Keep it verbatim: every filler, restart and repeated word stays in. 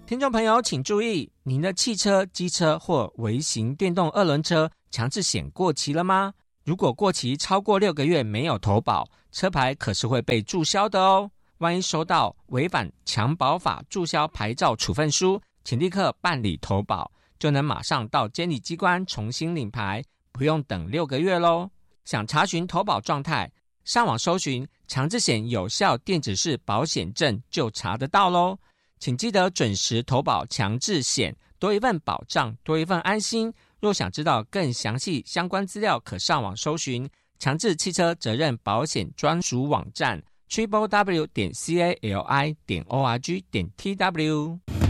听众朋友请注意，您的汽车、机车或微型电动二轮车强制险过期了吗？如果过期超过六个月没有投保，车牌可是会被注销的哦。万一收到违反强保法注销牌照处分书，请立刻办理投保，就能马上到监理机关重新领牌，不用等六个月咯。想查询投保状态，上网搜寻强制险有效电子式保险证就查得到咯。请记得准时投保强制险，多一份保障，多一份安心。若想知道更详细相关资料，可上网搜寻强制汽车责任保险专属网站 triple w 点 c a l i 点 o r g 点 t w。